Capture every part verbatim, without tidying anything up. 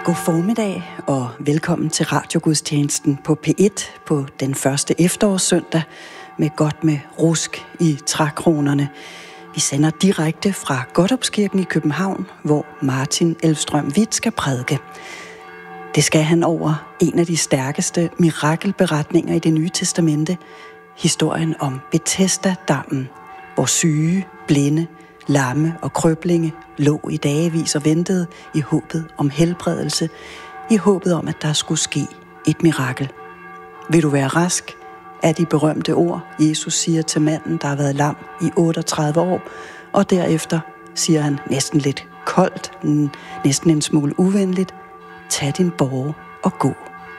God formiddag og velkommen til radiogudstjenesten på P et på den første efterårssøndag med godt med rusk i trækronerne. Vi sender direkte fra Godthåbskirken i København, hvor Martin Elvstrøm Vieth skal prædike. Det skal han over en af de stærkeste mirakelberetninger i Det Nye Testamente, historien om Betesda-dammen, hvor syge, blinde, lamme og krøblinge lå i dagevis og ventede i håbet om helbredelse, i håbet om, at der skulle ske et mirakel. Vil du være rask? Er de berømte ord, Jesus siger til manden, der har været lam i otteogtredive år, og derefter siger han næsten lidt koldt, næsten en smule uvenligt, tag din båre og gå.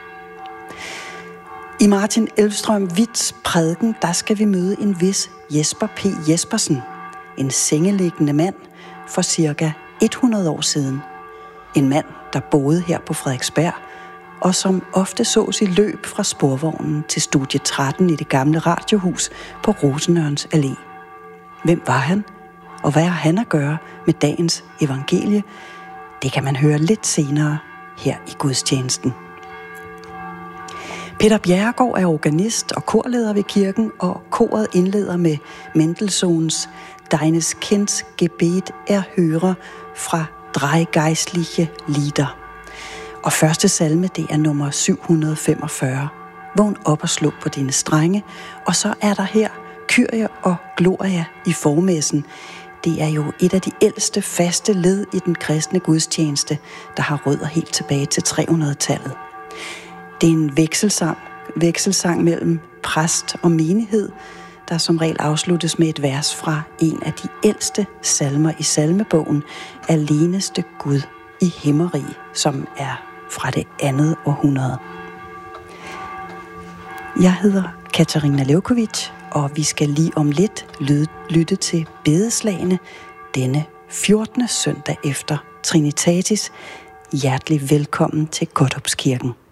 I Martin Elvstrøm Vieths prædiken, der skal vi møde en vis Jesper P. Jespersen, en sengeliggende mand for cirka hundrede år siden. En mand, der boede her på Frederiksberg, og som ofte sås i løb fra sporvognen til studie tretten i det gamle radiohus på Rosenørns Allé. Hvem var han, og hvad har han at gøre med dagens evangelie? Det kan man høre lidt senere her i gudstjenesten. Peter Bjerregaard er organist og korleder ved kirken, og koret indleder med Mendelssohns Deines Kinds Gebet erhöre fra Drei Geistliche Lieder. Og første salme, det er nummer syv hundrede femogfyrre. Vågn op og slå på dine strenge. Og så er der her Kyrie og Gloria i formessen. Det er jo et af de ældste faste led i den kristne gudstjeneste, der har rødder helt tilbage til tre hundrede-tallet. Det er en vekselsang, vekselsang mellem præst og menighed, der som regel afsluttes med et vers fra en af de ældste salmer i salmebogen, Aleneste Gud i himmerig, som er fra det andet århundrede. Jeg hedder Katarina Levkovich, og vi skal lige om lidt lytte til bedeslagene denne fjortende søndag efter Trinitatis. Hjertelig velkommen til Godthåbskirken.